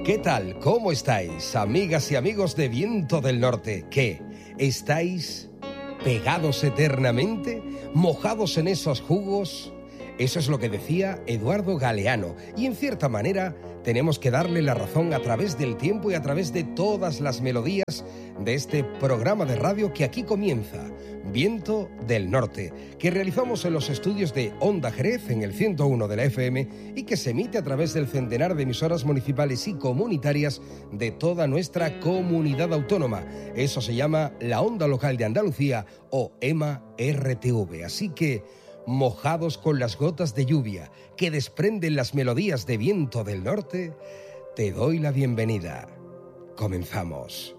¿Qué tal? ¿Cómo estáis, amigas y amigos de Viento del Norte? ¿Qué? ¿Estáis pegados eternamente? ¿Mojados en esos jugos? Eso es lo que decía Eduardo Galeano, y en cierta manera tenemos que darle la razón a través del tiempo y a través de todas las melodías de este programa de radio que aquí comienza, Viento del Norte, que realizamos en los estudios de Onda Jerez en el 101 de la FM y que se emite a través del centenar de emisoras municipales y comunitarias de toda nuestra comunidad autónoma. Eso se llama la Onda Local de Andalucía o EMA-RTV. Así que, mojados con las gotas de lluvia que desprenden las melodías de Viento del Norte, te doy la bienvenida. Comenzamos.